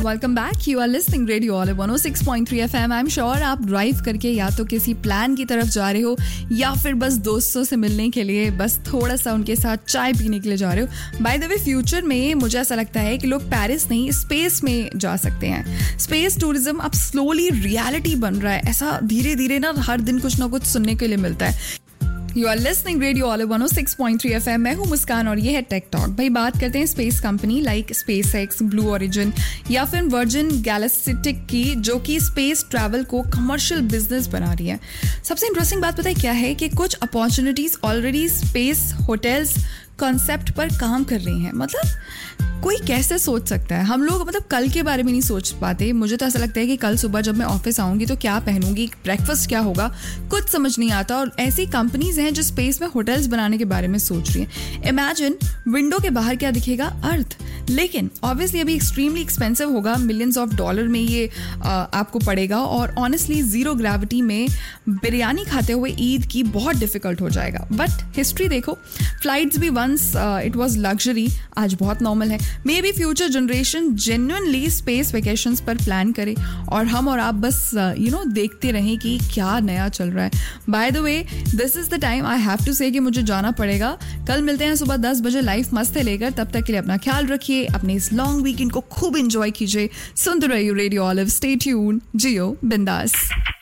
Welcome back. You are listening radio olive 106.3 FM. I am sure आप drive करके या तो किसी प्लान की तरफ जा रहे हो या फिर बस दोस्तों से मिलने के लिए, बस थोड़ा सा उनके साथ चाय पीने के लिए जा रहे हो. बाय द वे, फ्यूचर में मुझे ऐसा लगता है कि लोग पेरिस नहीं, स्पेस में जा सकते हैं. स्पेस टूरिज्म अब स्लोली रियलिटी बन रहा है. ऐसा धीरे धीरे ना हर दिन कुछ ना कुछ सुनने के लिए मिलता है. You are listening radio olive 106.3 FM. मैं हूँ मुस्कान और ये है टेक टॉक. भाई बात करते हैं space company like space x, blue origin या फिर वर्जिन गैलेक्टिक की, जो कि स्पेस ट्रैवल को कमर्शियल बिजनेस बना रही है. सबसे इंटरेस्टिंग बात पता है क्या है कि कुछ opportunities already space hotels concept पर काम कर रही हैं. मतलब कोई कैसे सोच सकता है? हम लोग मतलब कल के बारे में नहीं सोच पाते. मुझे तो ऐसा लगता है कि कल सुबह जब मैं ऑफिस आऊंगी तो क्या पहनूंगी, ब्रेकफास्ट क्या होगा, कुछ समझ नहीं आता. और ऐसी कंपनीज हैं जो स्पेस में होटल्स बनाने के बारे में सोच रही हैं. इमेजिन विंडो के बाहर क्या दिखेगा, अर्थ. लेकिन ऑब्वियसली अभी एक्सट्रीमली एक्सपेंसिव होगा, मिलियंस ऑफ डॉलर में ये आपको पड़ेगा. और ऑनेस्टली जीरो ग्रेविटी में बिरयानी खाते हुए ईद की बहुत डिफिकल्ट हो जाएगा. बट हिस्ट्री देखो, फ्लाइट्स भी वंस इट वॉज लग्जरी, आज बहुत नॉर्मल है. May be future generation genuinely space vacations पर प्लान करे और हम और आप बस देखते रहें कि क्या नया चल रहा है. By the way, this is the time I have to से कि मुझे जाना पड़ेगा. कल मिलते हैं सुबह 10 बजे लाइफ मस्त है लेकर. तब तक के लिए अपना ख्याल रखिए, अपने इस लॉन्ग वीकेंड को खूब एंजॉय कीजिए. सुनते रहिए रेडियो ऑलिव. स्टे ट्यून, जियो बिंदास.